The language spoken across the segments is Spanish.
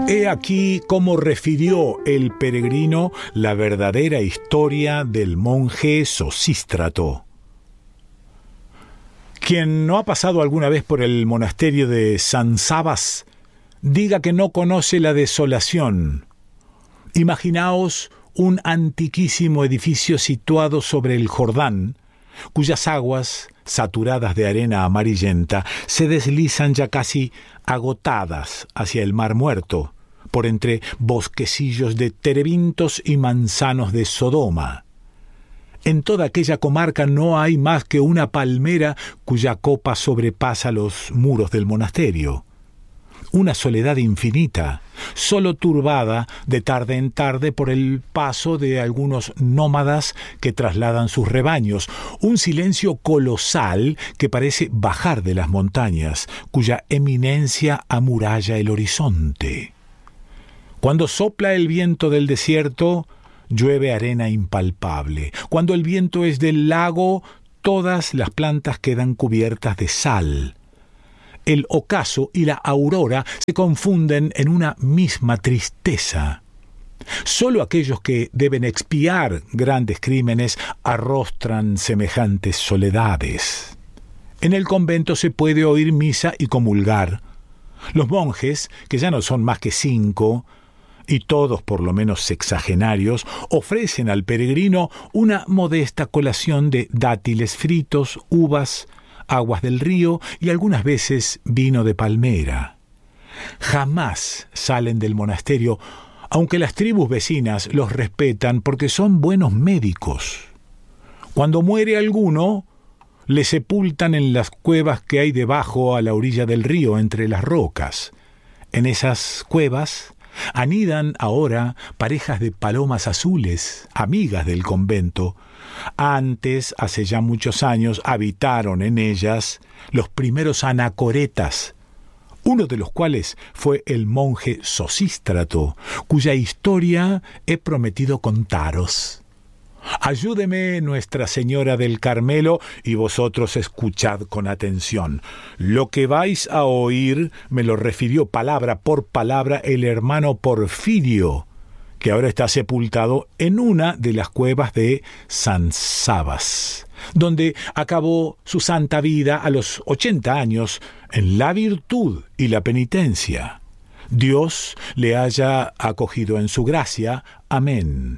He aquí cómo refirió el peregrino la verdadera historia del monje Sosístrato. Quien no ha pasado alguna vez por el monasterio de San Sabas, diga que no conoce la desolación. Imaginaos un antiquísimo edificio situado sobre el Jordán, cuyas aguas, saturadas de arena amarillenta, se deslizan ya casi agotadas hacia el Mar Muerto, por entre bosquecillos de terebintos y manzanos de Sodoma. En toda aquella comarca no hay más que una palmera cuya copa sobrepasa los muros del monasterio. Una soledad infinita, solo turbada de tarde en tarde por el paso de algunos nómadas que trasladan sus rebaños, un silencio colosal que parece bajar de las montañas, cuya eminencia amuralla el horizonte. Cuando sopla el viento del desierto, llueve arena impalpable. Cuando el viento es del lago, todas las plantas quedan cubiertas de sal. El ocaso y la aurora se confunden en una misma tristeza. Solo aquellos que deben expiar grandes crímenes arrostran semejantes soledades. En el convento se puede oír misa y comulgar. Los monjes, que ya no son más que 5, y todos por lo menos sexagenarios, ofrecen al peregrino una modesta colación de dátiles fritos, uvas, aguas del río y algunas veces vino de palmera. Jamás salen del monasterio, aunque las tribus vecinas los respetan porque son buenos médicos. Cuando muere alguno, le sepultan en las cuevas que hay debajo a la orilla del río entre las rocas. En esas cuevas anidan ahora parejas de palomas azules, amigas del convento. Antes, hace ya muchos años, habitaron en ellas los primeros anacoretas, uno de los cuales fue el monje Sosístrato, cuya historia he prometido contaros. Ayúdeme Nuestra Señora del Carmelo y vosotros escuchad con atención. Lo que vais a oír me lo refirió palabra por palabra el hermano Porfirio, que ahora está sepultado en una de las cuevas de San Sabas, donde acabó su santa vida a los 80 años en la virtud y la penitencia. Dios le haya acogido en su gracia. Amén.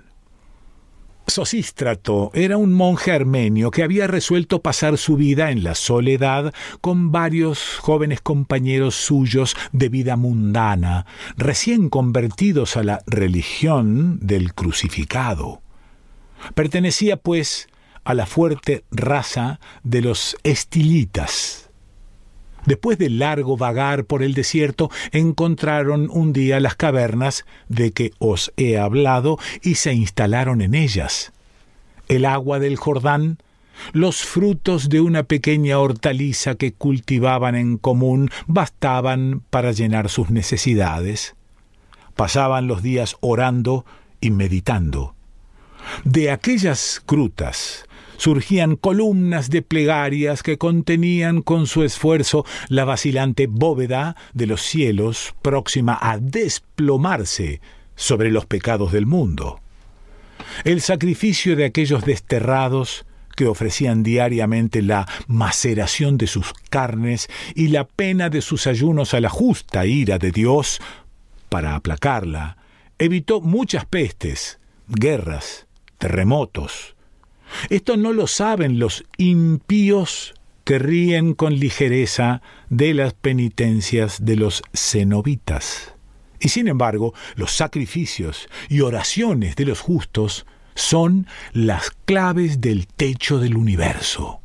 Sosístrato era un monje armenio que había resuelto pasar su vida en la soledad con varios jóvenes compañeros suyos de vida mundana, recién convertidos a la religión del crucificado. Pertenecía, pues, a la fuerte raza de los estilitas. Después de largo vagar por el desierto, encontraron un día las cavernas de que os he hablado y se instalaron en ellas. El agua del Jordán, los frutos de una pequeña hortaliza que cultivaban en común bastaban para llenar sus necesidades. Pasaban los días orando y meditando. De aquellas grutas surgían columnas de plegarias que contenían con su esfuerzo la vacilante bóveda de los cielos próxima a desplomarse sobre los pecados del mundo. El sacrificio de aquellos desterrados que ofrecían diariamente la maceración de sus carnes y la pena de sus ayunos a la justa ira de Dios, para aplacarla, evitó muchas pestes, guerras, terremotos. Esto no lo saben los impíos que ríen con ligereza de las penitencias de los cenobitas. Y sin embargo, los sacrificios y oraciones de los justos son las claves del techo del universo.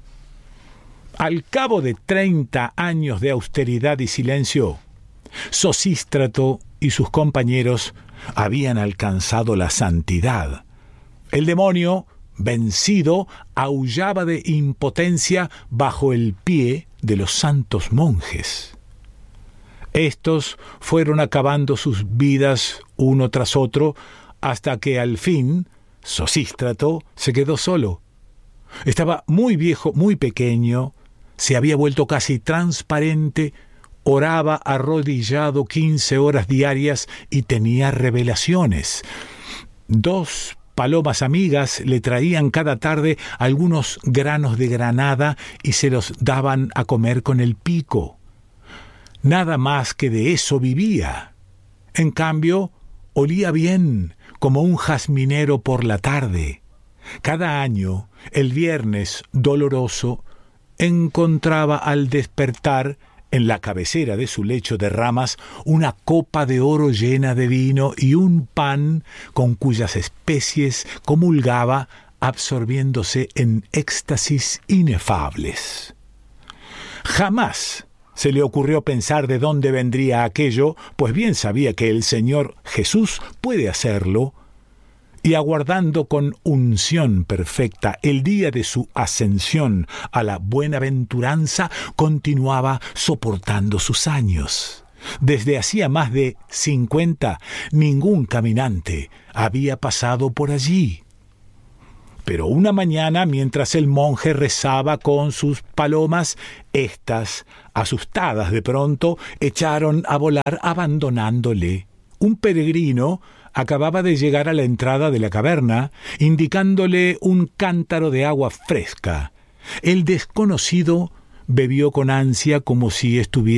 Al cabo de 30 años de austeridad y silencio, Sosístrato y sus compañeros habían alcanzado la santidad. El demonio, vencido, aullaba de impotencia bajo el pie de los santos monjes. Estos fueron acabando sus vidas uno tras otro hasta que al fin Sosístrato se quedó solo. Estaba muy viejo, muy pequeño, se había vuelto casi transparente, oraba arrodillado 15 horas diarias y tenía revelaciones. 2 palomas amigas le traían cada tarde algunos granos de granada y se los daban a comer con el pico. Nada más que de eso vivía. En cambio, olía bien, como un jazminero por la tarde. Cada año, el viernes doloroso, encontraba al despertar, en la cabecera de su lecho de ramas, una copa de oro llena de vino y un pan con cuyas especies comulgaba, absorbiéndose en éxtasis inefables. Jamás se le ocurrió pensar de dónde vendría aquello, pues bien sabía que el Señor Jesús puede hacerlo, y aguardando con unción perfecta el día de su ascensión a la buenaventuranza, continuaba soportando sus años. Desde hacía más de 50, ningún caminante había pasado por allí. Pero una mañana, mientras el monje rezaba con sus palomas, éstas, asustadas de pronto, echaron a volar abandonándole. Un peregrino acababa de llegar a la entrada de la caverna, indicándole un cántaro de agua fresca. El desconocido bebió con ansia como si estuviera